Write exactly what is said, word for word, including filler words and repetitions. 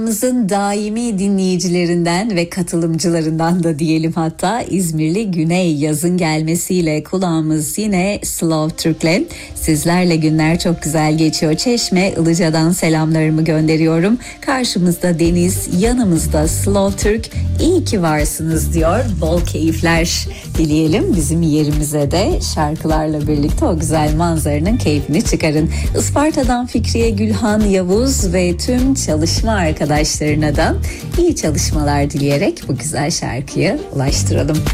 Programımızın daimi dinleyicilerinden ve katılımcılarından da diyelim, hatta İzmirli Güney, yazın gelmesiyle kulağımız yine Slow Türk'le. Sizlerle günler çok güzel geçiyor. Çeşme, Ilıca'dan selamlarımı gönderiyorum. Karşımızda deniz, yanımızda Slow Türk. İyi ki varsınız diyor. Bol keyifler dileyelim bizim yerimize de, şarkılarla birlikte o güzel manzaranın keyfini çıkarın. Isparta'dan Fikriye, Gülhan, Yavuz ve tüm çalışma arkadaşlarına da iyi çalışmalar dileyerek bu güzel şarkıyı ulaştıralım.